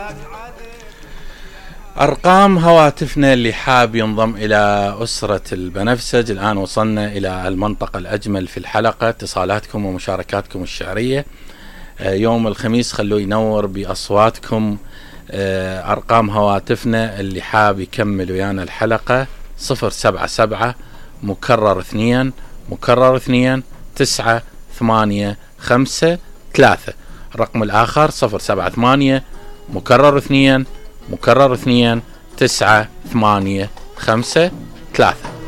أرقام هواتفنا اللي حاب ينضم إلى أسرة البنفسج. الآن وصلنا إلى المنطقة الأجمل في الحلقة، اتصالاتكم ومشاركاتكم الشعرية. يوم الخميس خلوا ينور بأصواتكم. أرقام هواتفنا اللي حاب يكمل ويانا الحلقة 077 مكرر 2 مكرر 2 9 8 5 3. الرقم الآخر 078 مكرر 2 مكرر 2 9 8 5 3.